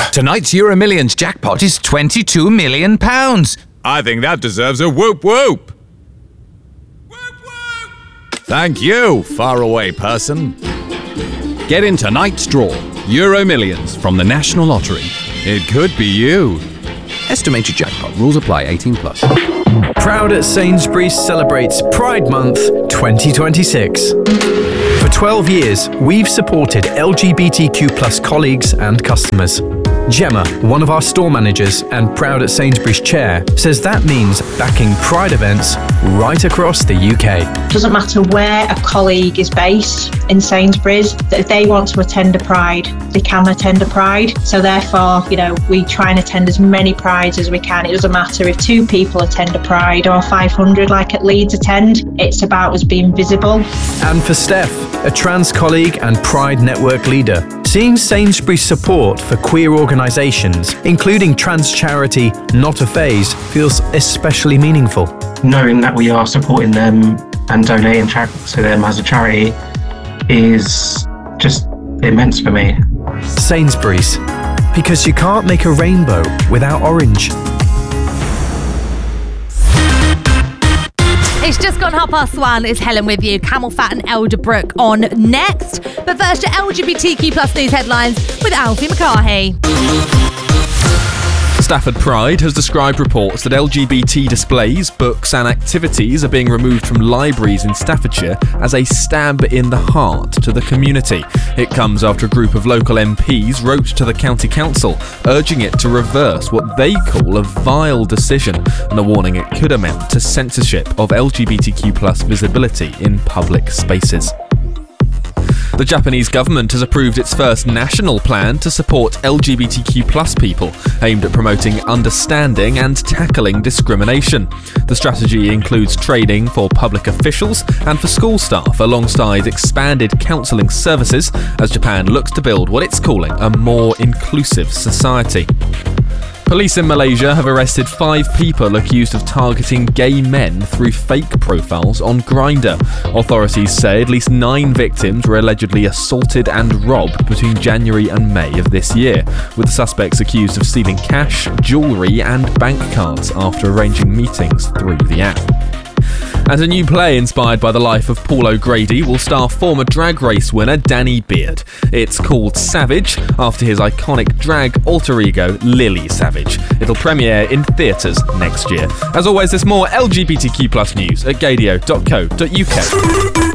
Tonight's Euro Millions jackpot is £22 million. I think that deserves a whoop whoop. Thank you, faraway person. Get in tonight's draw. Euro Millions from the National Lottery. It could be you. Estimated jackpot. Rules apply. 18+. Proud at Sainsbury's celebrates Pride Month 2026. For 12 years, we've supported LGBTQ+ colleagues and customers. Gemma, one of our store managers and Proud at Sainsbury's chair, says that means backing Pride events right across the UK. Doesn't matter where a colleague is based in Sainsbury's, that if they want to attend a Pride, they can attend a Pride. So therefore, we try and attend as many Prides as we can. It doesn't matter if 2 people attend a Pride or 500 like at Leeds attend. It's about us being visible. And for Steph, a trans colleague and Pride Network leader, seeing Sainsbury's support for queer organisations, including trans charity Not a Phase, feels especially meaningful. Knowing that we are supporting them and donating to them as a charity is just immense for me. Sainsbury's, because you can't make a rainbow without orange. It's just gone 1:30. It's Helen with you. Camel Fat and Elderbrook on next. But first, your LGBTQ+ news headlines with Alfie McCarthy. Stafford Pride has described reports that LGBT displays, books and activities are being removed from libraries in Staffordshire as a stab in the heart to the community. It comes after a group of local MPs wrote to the County Council, urging it to reverse what they call a vile decision and a warning it could amount to censorship of LGBTQ+ visibility in public spaces. The Japanese government has approved its first national plan to support LGBTQ+ people, aimed at promoting understanding and tackling discrimination. The strategy includes training for public officials and for school staff, alongside expanded counselling services, as Japan looks to build what it's calling a more inclusive society. Police in Malaysia have arrested 5 people accused of targeting gay men through fake profiles on Grindr. Authorities say at least 9 victims were allegedly assaulted and robbed between January and May of this year, with the suspects accused of stealing cash, jewellery and bank cards after arranging meetings through the app. And a new play inspired by the life of Paul O'Grady will star former Drag Race winner Danny Beard. It's called Savage, after his iconic drag alter ego Lily Savage. It'll premiere in theatres next year. As always, there's more LGBTQ+ news at gadio.co.uk.